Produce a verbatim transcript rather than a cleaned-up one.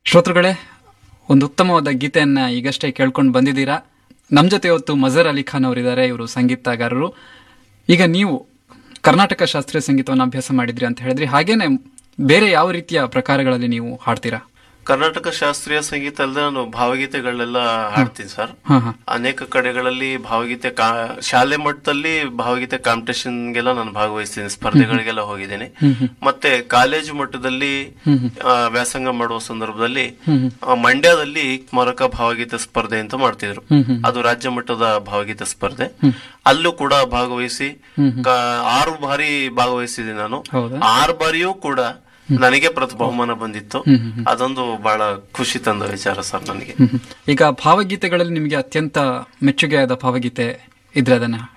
ಶ್ರೋತೃಗಳೇ, ಒಂದು ಉತ್ತಮವಾದ ಗೀತೆಯನ್ನ ಈಗಷ್ಟೇ ಕೇಳ್ಕೊಂಡು ಬಂದಿದ್ದೀರಾ. ನಮ್ಮ ಜೊತೆ ಇವತ್ತು ಮಜರ್ ಅಲಿ ಖಾನ್ ಅವರಿದ್ದಾರೆ. ಇವರು ಸಂಗೀತಗಾರರು. ಈಗ ನೀವು ಕರ್ನಾಟಕ ಶಾಸ್ತ್ರೀಯ ಸಂಗೀತವನ್ನು ಅಭ್ಯಾಸ ಮಾಡಿದ್ರಿ ಅಂತ ಹೇಳಿದ್ರಿ. ಹಾಗೇನೆ ಬೇರೆ ಯಾವ ರೀತಿಯ ಪ್ರಕಾರಗಳಲ್ಲಿ ನೀವು ಹಾಡ್ತೀರಾ? ಕರ್ನಾಟಕ ಶಾಸ್ತ್ರೀಯ ಸಂಗೀತ ಅಲ್ಲದೆ ನಾನು ಭಾವಗೀತೆಗಳೆಲ್ಲ ಹಾಡ್ತೀನಿ ಸರ್. ಅನೇಕ ಕಡೆಗಳಲ್ಲಿ ಭಾವಗೀತೆ ಶಾಲೆ ಮಟ್ಟದಲ್ಲಿ ಭಾವಗೀತೆ ಕಾಂಪಿಟೇಷನ್ಗೆಲ್ಲ ನಾನು ಭಾಗವಹಿಸ್ತೀನಿ, ಸ್ಪರ್ಧೆಗಳಿಗೆಲ್ಲ ಹೋಗಿದ್ದೀನಿ. ಮತ್ತೆ ಕಾಲೇಜು ಮಟ್ಟದಲ್ಲಿ ವ್ಯಾಸಂಗ ಮಾಡುವ ಸಂದರ್ಭದಲ್ಲಿ ಮಂಡ್ಯದಲ್ಲಿ ಸ್ಮಾರಕ ಭಾವಗೀತೆ ಸ್ಪರ್ಧೆ ಅಂತ ಮಾಡ್ತಿದ್ರು. ಅದು ರಾಜ್ಯ ಮಟ್ಟದ ಭಾವಗೀತೆ ಸ್ಪರ್ಧೆ. ಅಲ್ಲೂ ಕೂಡ ಭಾಗವಹಿಸಿ ಆರು ಬಾರಿ ಭಾಗವಹಿಸಿದ್ದೀನಿ ನಾನು. ಆರು ಬಾರಿಯೂ ಕೂಡ ನನಗೆ ಪ್ರತಿ ಬಹುಮಾನ ಬಂದಿತ್ತು. ಅದೊಂದು ಬಹಳ ಖುಷಿ ತಂದ ವಿಚಾರ ಸರ್ ನನಗೆ. ಈಗ ಭಾವಗೀತೆಗಳಲ್ಲಿ ನಿಮಗೆ ಅತ್ಯಂತ ಮೆಚ್ಚುಗೆಯಾದ ಭಾವಗೀತೆ ಇದ್ರೆ ಅದನ್ನ